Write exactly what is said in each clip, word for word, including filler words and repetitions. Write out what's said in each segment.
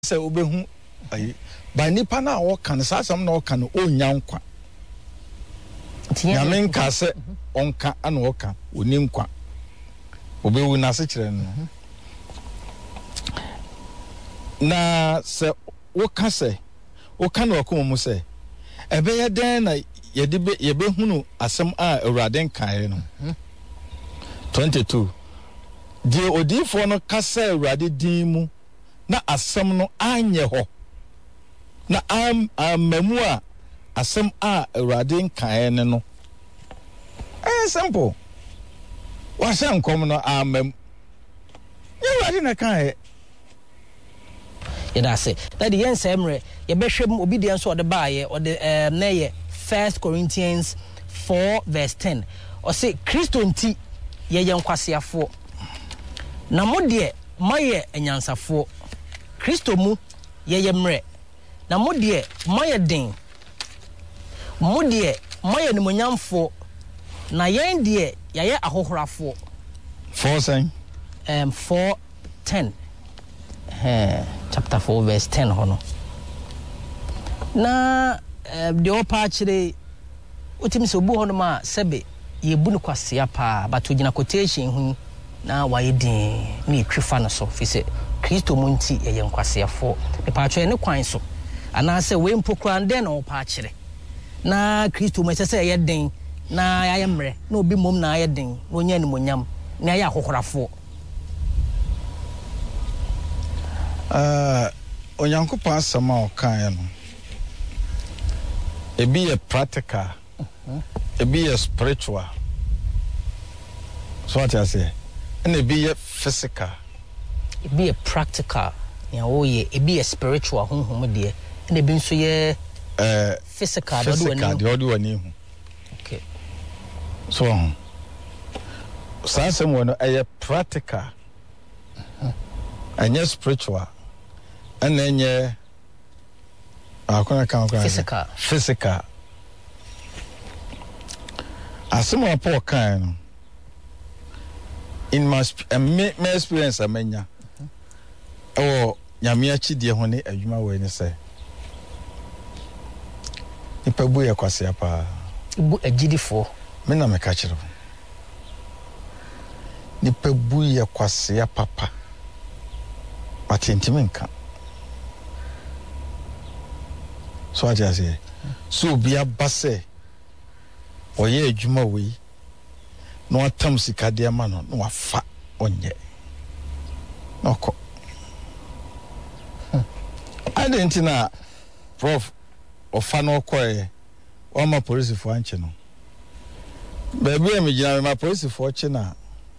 say obehu ayi ba nipa na wo kan sa asam na wo kan onya nkwa nyame nka se onka ana wo kan oni nkwa obewu na se kire no na se wo ka se wo kan wo ko mu se ebe ye den na ye de be ye be hunu asem a awurade nkan no twenty-two die odifo no ka se awurade din mu na asem no anye ho na am amamu a asem a awurade nkan ne no eh simple wa se nkom no amam awurade na kan yeda say that the yensemre ye behwem obedience or the baaye or the um na ye First Corinthians four verse ten or say Christo nti ye yenkwasiafo na mo de maye enyansafo Christo mu ye yemre na mo de maye den mo de maye nimonyamfo na yen de yaye ahohorafo four saying um four ten eh chapter four verse ten hono na de opa chire otimi se obu hono ma sebe ye bu no kwasea pa but ogina quotation hu na waye din na etwifa no so fi se Kristo mu nti ye yenkwaseafo e pa atwe ne kwan so ana se we mpokura nde na opa chire na Kristo mu se ye den na ya yemre na obi mom na ya den na onya ni monyam na ya ahohorafo Uh, onyankopon asama okan no e be a practical uh-huh. E be a spiritual so what I say and e be a physical e be a practical ya o ye e be a spiritual honhom de and e be nso ye uh physical physical de odo wani hu okay so so some one e practical uh-huh. And yes spiritual and then yeah akona kan kan physical physical asemo apo kan in my my experience amenya oh nyame achidie ho ne adwuma we ne se ipa bu ya kwase apa bu agidifo me na me ka kire ni pa bu ya kwase papa patentimenka so I just say so be a basse or ye adwuma we no atam sika de ma no no afa onye no ko I didn't na prof ofa no ko e o ma police fo anche no baby e me gina ma police fo che na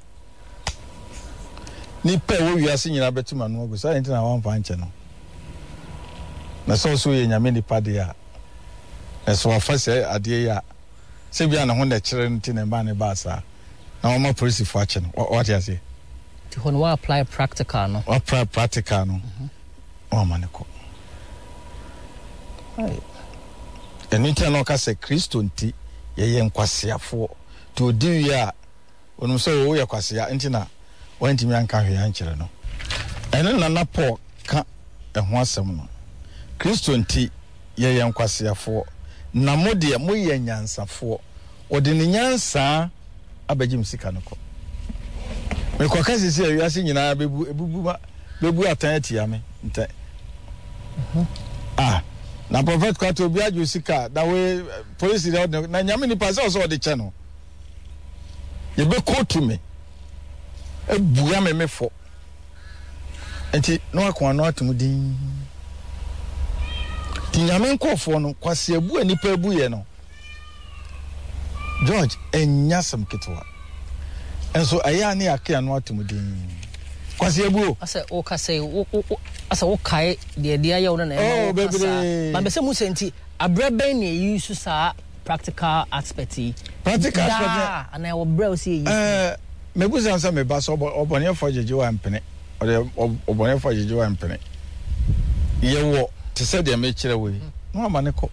ni pe wo wiase nyina betima no go so I didn't na wan fa anche no na so so ye nyame ni pade a eso afase ade ya se bia na ho na kire nti na ba ne ba sa na o ma police fo ache no what you say ti ho no apply practical no apply practical no o ma ne ko ai enita no ka se Kristo nti ye ye nkwaseafo to di ya onum so wo ye kwasea nti na wanti mi anka hwe ankire no ene na na Paul ka eho asem no Kristo nti ye ye nkwaseafo na mode mo ye nyansafo ode ne nyansa abagim sika no ko me kwa kasi se wiase nyina bebu ebubu bebu atan atia me nte mhm ah na prophet kwato obi aju sika da we police na nyame ni pass so de che no ye be kotu me ebu ya me mefo enti no akon no atumudin tinyame nkofo no kwase abu anipa abu ye no George enyasam kitwa enso aya ne akea no atumudin kwase abu asa o ka say asa wo kai de de aya wo na oh baby ma be se mu senti abreben ne use sa practical aspect practical aspect and I will browse see eh me bu sansa me ba so obonye fo jeje wa mpene o obonye fo jeje wa mpene ye wo te se de me kire we no ma ne ko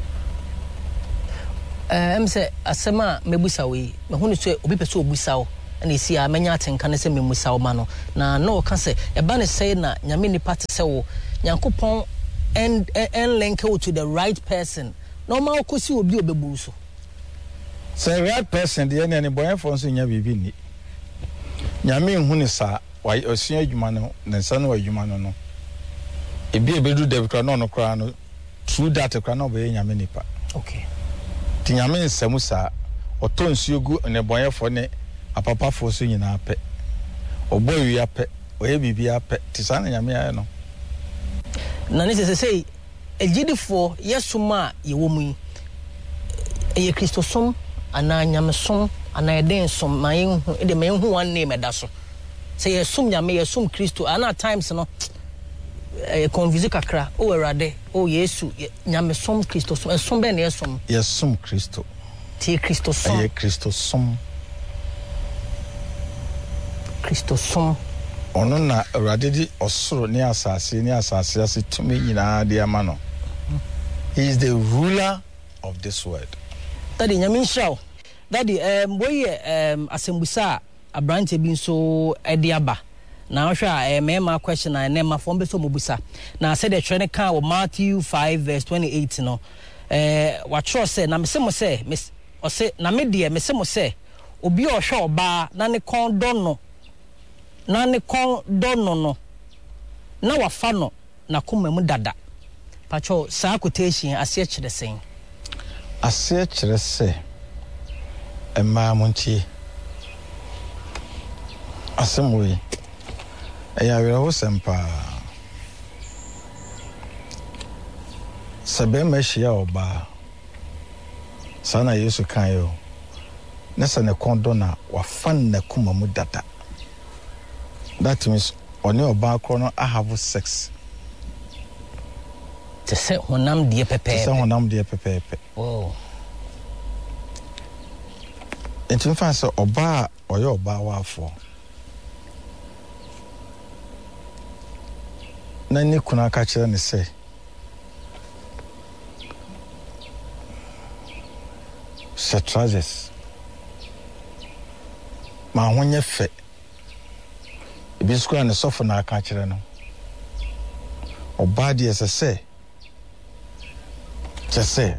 eh em se asema mebusa we me hunu so obi pese obusa wo and you see a many atenka ne se memusa wo ma no na no ka se e ba ne say na nyame nipa te se wo Nyankopɔn and and link you to the right person no ma okosi obi obebu so say right person the any boy for so nya bibi ni nyame hu ne sa why osua adwuma no ne nsa no adwuma no no ebi ebedu David kra no no kra no true that kra no be nyame nipa okay ti nyame nsɛm sa ɔtɔ nsuo gu ne bɔnyɛfo ne apapafo so nyina apɛ ɔbɔ wi apɛ ɔyɛ bibi apɛ ti sa na nyame ayɛ no na ne se sei ejidifo yesuma yewo mu yi eye Kristosom ana nyamesom ana eden som ma yen hu e de ma yen hu one name da so say yesum nyame yesum Kristo ana times no eh confuse kakra o Awurade o Yesu nyamesom Kristosom esom be na yesom yesum Kristo ti Kristosom eye Kristosom Kristosom ono na Awurade di osoro ne asase ne asase ase tumi nyina de ama no. He is the ruler of this world. Daddy nyame show daddy um boy um asembusa abrante bi nso ede aba na hwa eh mema question na na ma fo mbeso mobusa na said the trend kan wo Matthew five verse twenty-eight no eh wa tro say na mese mo say mes o say na me de mese mo say obi o hwe oba na ne kon don no na ne kon don no no na wa fa no na koma mu dada pacho sa quotation ase kire sen ase kire se emma montie asemwe eya wera wo sempa sabe mehia oba sana Yesu kan yo nesa ne kondo na wafan na kuma mu dada. That means oni oba krono I have sex te se honam die pepe te se honam die pepe oh enti fa se oba oyo oba wafo na ni kuna ka kire ne se se trousers ma honye fe ebi skura ne sofo na aka kire no oba de se se se se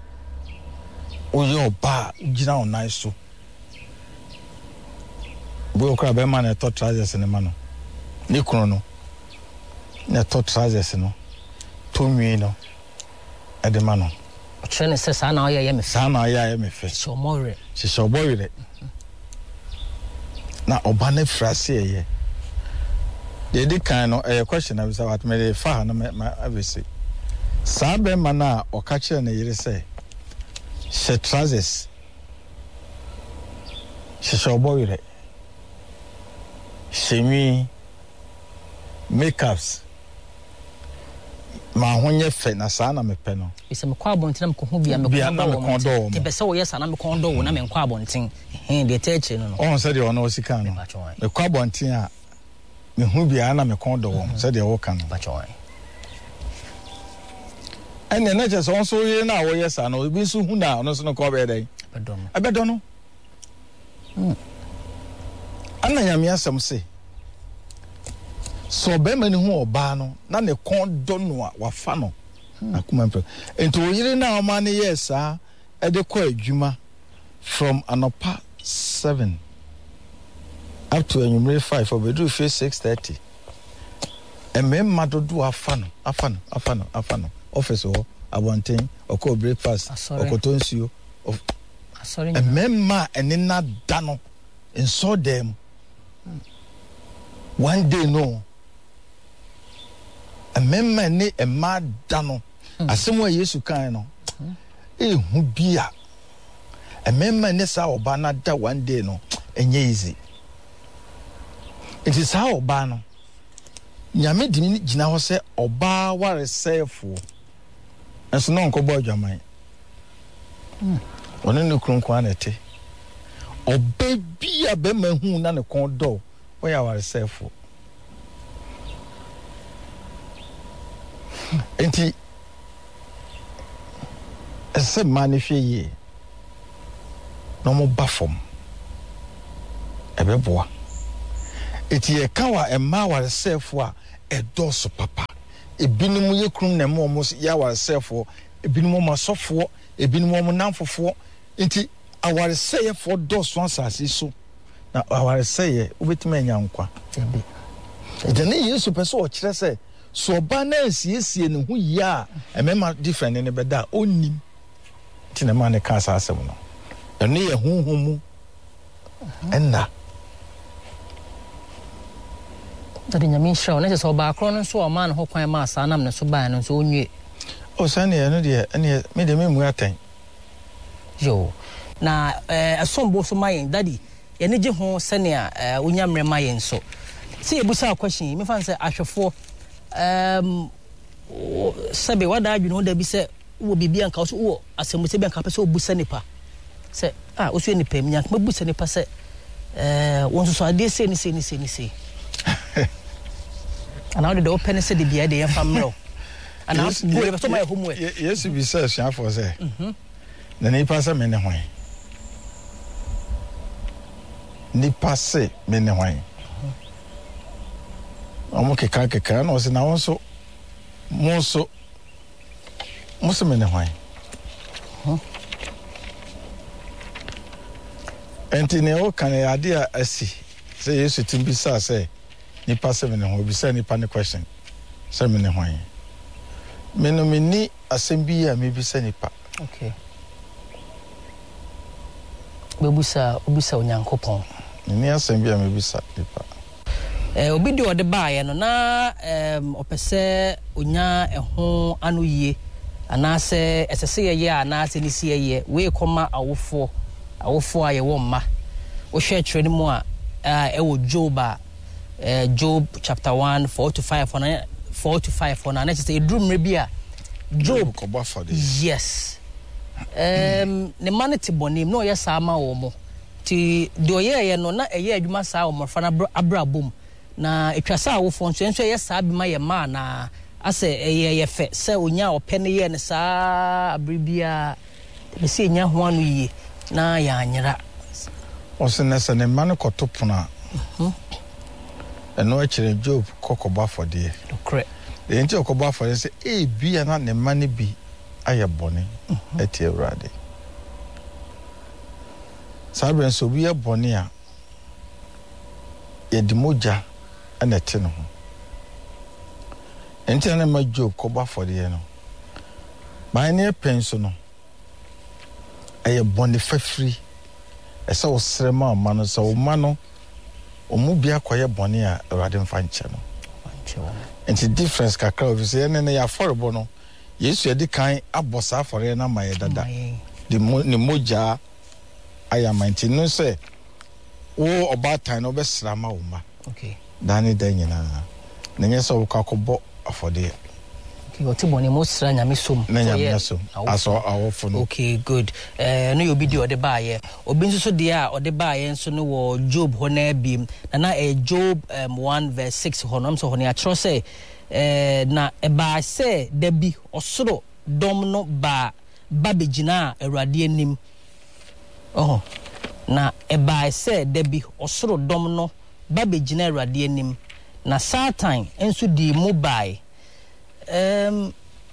oyo oba gina onai so bo okra be ma na to trousers ne ma no ni kunu no na to trousers no to nwi no e de ma no o trene se sa na oya ye me sa na oya ye me fe so more se so boyre na oba na frase ye de di kan no e question na bisa wat me de fa na me avese sa be ma na o ka kire na yire se she trousers she so boyre shemi makeups ma honye fe na sa na me pe no ise me kwa abonten na me ko hu bia me ko do ke be se wo yesa na me ko do wo na me kwa abonten he de teche no no on se de ono osika no me kwa abonten a me hu bia na me ko do wo se de wo kan ba choi ene na je so on so ye na wo yesa no bi so hu na ono so no ko be dey abedo no abedo no mm ana nyame asem se so be mani hu oba no na ne kon do no a wafa no akuma mpe ento oyire na o ma ne yesa e de ko adwuma from anopa seven up to enyumre five for bedru face six thirty ememma dodo afa no afa no afa no afa no office ho abonten okọ breakfast okoto nsuo of sorry ememma enina da no enso dem one day no ememma ne emma da no asemo Yesu kan no ehu bia ememma ne sa oba na da one day no enye easy it is how oba no nyame di gina ho se oba ware sefo enso no nko bo adwaman mm one ne kronkwan na te oba bia be ma hu na ne kon do o ya ware sefo enti ese manifie ye no mo bafom e ɛbɛboa eti yɛ ka wa ɛma waresɛfo a ɛdɔso papa ebinom yɛ krum na mo mo yɛ waresɛfo ebinom mo asɔfo ebinom mo namfofo enti awaresɛyɛfo dɔso asase so na awaresɛyɛ wobɛtumi anya nkwa ebi ɛdane Yesu pɛ sɛ ɔkyerɛ sɛ so ɔba na asiesie ne ho yie a ɛmɛma different ne bɛda a ɔnnim nti na ma ne ka saa asɛm no ɛno yɛ honhom mu ɛnna tadi nyame nhyira na sɛ ɔba akro no nso ɔma ne ho kwan ma saa nam ne so baa no nso onwie o sane ɛno deɛ ɛne me de me mu atɛn yo na eh asombo so ma yɛn daddy yɛne gye ho sɛnea eh onya mmerɛ ma yɛn so sɛ yɛbusa question me fan sɛ ahwɛfoɔ um sɛbe wada adwene ho da bi sɛ wo bibia nka so wo asɛmu sɛ bi nka pɛ sɛ obusa nipa sɛ ah wo so nipa mi nyanka mabusa nipa sɛ eh won so so ade sɛ ni sɛ ni sɛ ni sɛ ana wode de open sɛ de bia de yɛ famro ana go le so my homework yes bi sɛ suafo sɛ mhm na nipa sɛ me ne hwan nipa sɛ me ne hwan omo keka keka na ɔsɛ na wɔn so mo so mo se me ne hwan enti ne o kan ya ade a asi sɛ Yesu timbi sa sɛ nipa sɛ me ne hwan bi sɛ nipa ne question sɛ me ne hwan me no me ni asɛm bi a me bi sɛ nipa okay bebusa obusa onyankopɔn ni asɛm bi a me bi sa nipa eh obi di ode baaye no na em opese onya eho anu yie anase esese ye anase ni sie ye we koma awofo awofo aye wo mma wo hwe kire ni mu a e wo Job a Job chapter one four to five on four to five on na say edrum re bi a Job yes em ne manity bonim no ye sa ma wo mo ti de oye ye no na eye adwuma sa wo mo fa na abrabom na etwasa awofo nso nso yɛ saa bi ma yɛ ma na asɛ ɛyɛ yɛ fɛ sɛ onya opɛ ne yɛ ne saa abribia be sɛ nya ho anu yie na yɛ anyera ɔsɛ sɛ ne ma no kɔto pona mhm ɛno akyerɛ Job kɔkɔbɔ afɔdeɛ correct de nti ɔkɔbɔ afɔdeɛ sɛ e bia na ne ma ne bi ayɛ bɔne ɛti Awurade saa bɛn so bi yɛ bɔne a yɛdi mogya ana te no ho enti na ma Job kɔbɔ afɔdeɛ no ban ne pen so no ɛyɛ bɔne fafiri ɛsɛ wo srɛ ma ma no sɛ wo ma no omu bia kɔyɛ bɔne a Awurade mfa nkyɛ no enti difference kakra of sɛ ne ne yɛ afɔrebɔ no Yesu yɛdi kan abɔ saa afɔre na ma yɛ dada de ne mogya ayamanti no sɛ wo obatan no bɛsra ma wo ma okay dani danyina na nyɛ sɛ wo ka kɔbɔ afɔde okay ɔte bɔne mo sra nyame som na nyame som aso awofo no okay good eh no obi di ɔde baaye obi nso so de a ɔde baaye nso no wɔ Job hɔ na biem na na eh Job um, one verse six hɔ no so hɔ ne atro sɛ eh na ɛbaa sɛ da bi ɔsoro dɔm no ba ba begina Awurade anim oh na ɛbaa sɛ da bi ɔsoro dɔm no ba begina Awurade anim na Satan enso di mobile um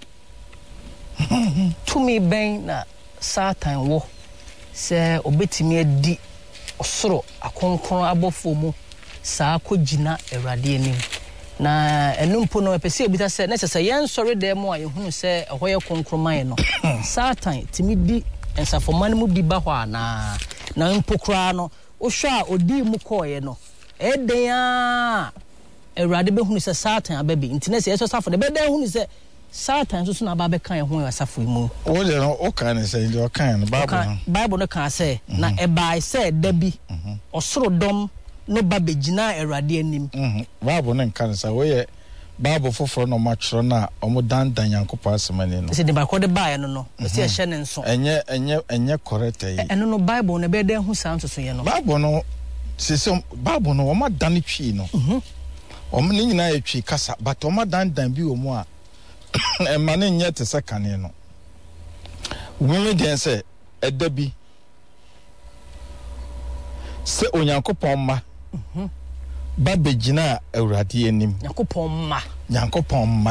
to me ben na Satan wo sɛ obetimi adi ɔsoro akonkron abɔfo mu saa kogina Awurade anim na enumpo no pese obita sɛ na sɛ yɛn sɔre dɛ mu a yɛhunu sɛ ɛhɔ yɛ konkroman no Satan timi di ensafomane mu bi ba hɔ ana na mpokra no ohwɛ a odi mu kɔɔ no ɛden a Awurade behunu sɛ Satan ababi ntina sɛ yɛsɔ safo de bɛdan hunu sɛ Satan so so na ba bɛka yɛ ho yɛ safo mu o de no o kan sɛ ndi o kan no Bible no Bible no kan sɛ na ɛbae sɛ dabi ɔsoro dɔm no ba begina Awurade anim mhm Bible no kan sɛ wo yɛ Bible foforo no matchro na omo dandan Yankopɔn asemani no sɛ de ba kɔ de bae no no sɛ ɛhyɛ ne nso enye enye enye correct yi ɛno no Bible no bɛdan hu saa nso so yɛ no Bible no sɛ Bible no omo dan twi no mhm omo ne nyina yɛ twi kasa but omo dandan bi wo mu a ɛma ne nyɛ te sɛ kane no wumi den sɛ ɛda bi sɛ onyankopɔn ma ba bɛgyina awurade anim nyankopɔn ma nyankopɔn ma